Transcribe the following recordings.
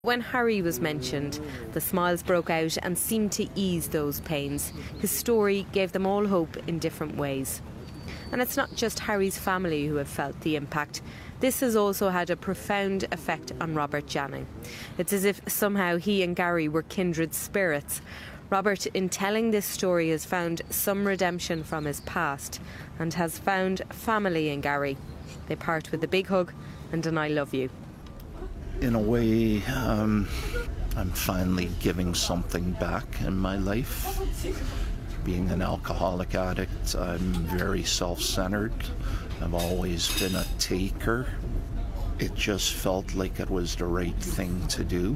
When Harry was mentioned, the smiles broke out and seemed to ease those pains. His story gave them all hope in different ways. And it's not just Harry's family who have felt the impact. This has also had a profound effect on Robert Janning. It's as if somehow he and Gary were kindred spirits. Robert, in telling this story, has found some redemption from his past and has found family in Gary. They part with a big hug and an I love you. In a way, I'm finally giving something back in my life. Being an alcoholic addict, I'm very self-centered. I've always been a taker. It just felt like it was the right thing to do.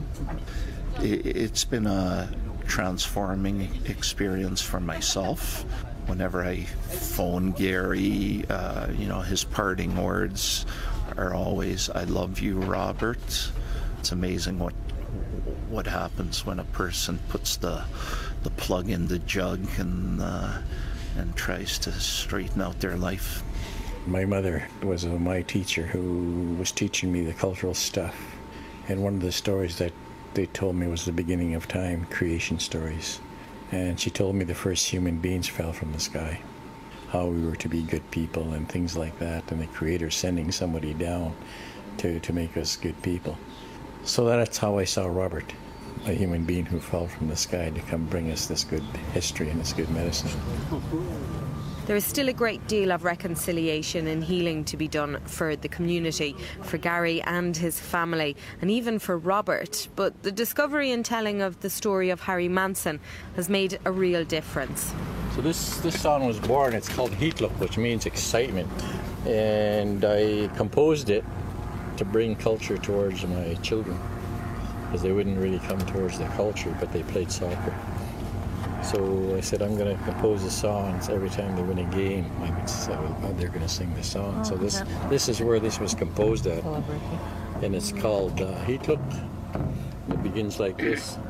It's been a transforming experience for myself. Whenever I phone Gary, his parting words are always, "I love you, Robert." It's amazing what happens when a person puts the plug in the jug and tries to straighten out their life. My mother was my teacher who was teaching me the cultural stuff. And one of the stories that they told me was the beginning of time, creation stories. And she told me the first human beings fell from the sky, how we were to be good people and things like that, and the Creator sending somebody down to make us good people. So that's how I saw Robert, a human being who fell from the sky to come bring us this good history and this good medicine. There is still a great deal of reconciliation and healing to be done for the community, for Gary and his family, and even for Robert. But the discovery and telling of the story of Harry Manson has made a real difference. So this song was born. It's called Heatluk, which means excitement. And I composed it to bring culture towards my children, because they wouldn't really come towards the culture, but they played soccer. So I said, I'm going to compose the songs every time they win a game. They're going to sing the song. So this is where this was composed at. And it's called Heatluk. It begins like this.